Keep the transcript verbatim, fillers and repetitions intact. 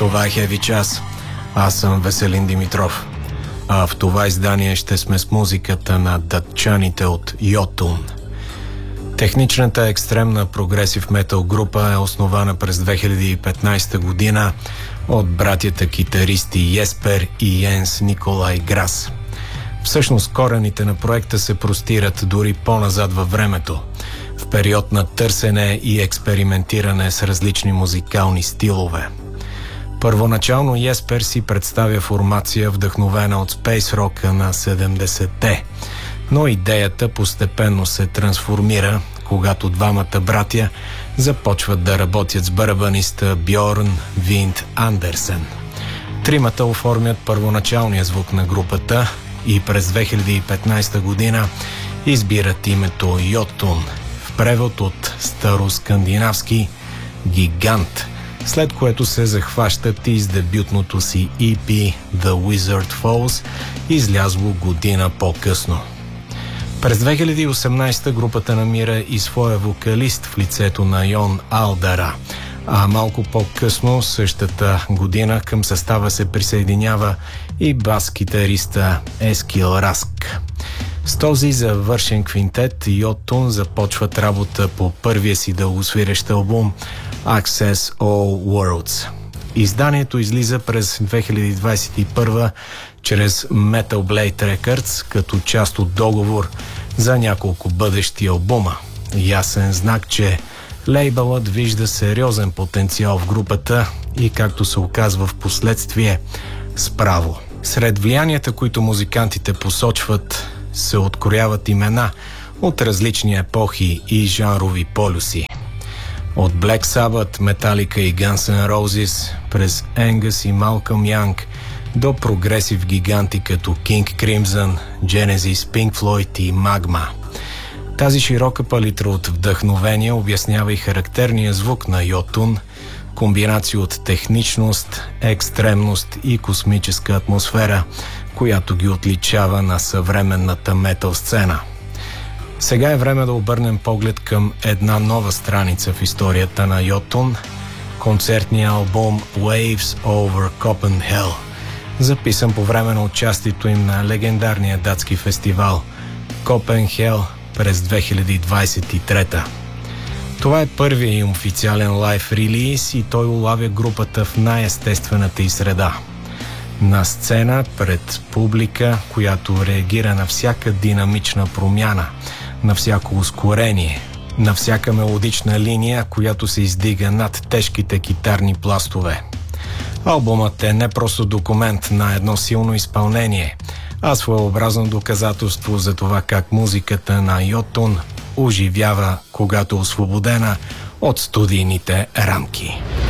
Това е Heavy час. Аз съм Веселин Димитров. А в това издание ще сме с музиката на датчаните от Йотун. Техничната екстремна прогресив метал група е основана през две хиляди и петнайсета година от братята китаристи Еспер и Йенс Николай Грас. Всъщност корените на проекта се простират дори по-назад във времето, в период на търсене и експериментиране с различни музикални стилове. Първоначално Еспер си представя формация, вдъхновена от спейс рока на седемдесетте, но идеята постепенно се трансформира, когато двамата братя започват да работят с барабаниста Бьорн Винд Андерсен. Тримата оформят първоначалния звук на групата и през две хиляди и петнайсета година избират името Йотун, в превод от староскандинавски гигант, след което се захващат и с дебютното си И Пи The Wizard Falls, излязло година по-късно. През две хиляди и осемнайсета групата намира и своя вокалист в лицето на Йон Алдара, а малко по-късно същата година към състава се присъединява и бас-китариста Ескил Раск. С този завършен квинтет Йотун започват работа по първия си дългосвирещ албум Access All Worlds. Изданието излиза през две хиляди двайсет и първа чрез Metal Blade Records като част от договор за няколко бъдещи албума. Ясен знак, че лейбълът вижда сериозен потенциал в групата и, както се оказва в последствие, справо. Сред влиянията, които музикантите посочват, се открояват имена от различни епохи и жанрови полюси. От Black Sabbath, Metallica и Guns N' Roses, през Angus и Малкъм Янг до прогресив гиганти като King Crimson, Genesis, Pink Floyd и Magma. Тази широка палитра от вдъхновения обяснява и характерния звук на Йотун, комбинация от техничност, екстремност и космическа атмосфера, която ги отличава на съвременната метал сцена. Сега е време да обърнем поглед към една нова страница в историята на Йотун – концертния албум Waves over Copenhagen, записан по време на участието им на легендарния датски фестивал Copenhagen през две хиляди двайсет и трета. Това е първият им официален лайв релиз и той улавя групата в най-естествената й среда. На сцена пред публика, която реагира на всяка динамична промяна, на всяко ускорение, на всяка мелодична линия, която се издига над тежките китарни пластове. Албумът е не просто документ на едно силно изпълнение, а своеобразно доказателство за това как музиката на Йотун оживява, когато е освободена от студийните рамки.